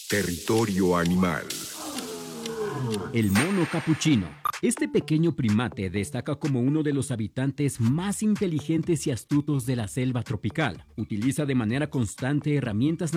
Territorio animal. El mono capuchino. Este pequeño primate destaca como uno de los habitantes más inteligentes y astutos de la selva tropical. Utiliza de manera constante herramientas